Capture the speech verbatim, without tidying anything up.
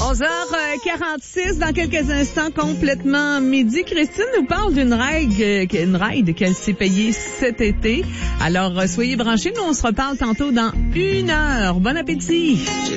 onze heures quarante-six, dans quelques instants, complètement midi. Christine nous parle d'une ride, une ride qu'elle s'est payée cet été. Alors, soyez branchés, nous on se reparle tantôt dans une heure. Bon appétit!